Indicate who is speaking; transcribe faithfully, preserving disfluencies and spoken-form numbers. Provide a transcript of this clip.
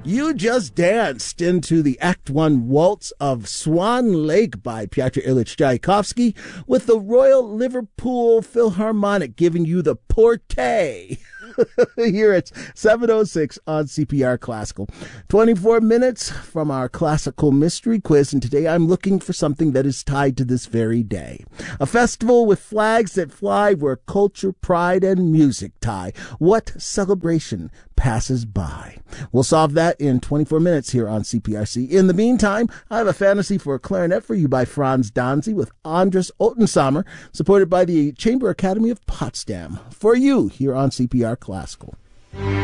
Speaker 1: You just danced into the Act One waltz of Swan Lake by Piotr Ilyich Tchaikovsky with the Royal Liverpool Philharmonic giving you the Portée. Here it's seven oh six on C P R Classical. twenty-four minutes from our classical mystery quiz, and today I'm looking for something that is tied to this very day. A festival with flags that fly where culture, pride, and music tie. What celebration passes by? We'll solve that in twenty-four minutes here on C P R C. In the meantime, I have a fantasy for a clarinet for you by Franz Danzy with Andras Ottensamer, supported by the Chamber Academy of Potsdam. For you here on C P R Classical.